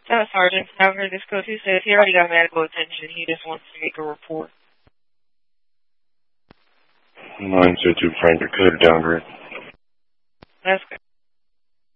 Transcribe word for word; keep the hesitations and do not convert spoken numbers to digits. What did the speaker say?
Uh, Sergeant, I've heard this code. He says he already got medical attention. He just wants to make a report. nine two two Frank, clear to downgrade. That's good.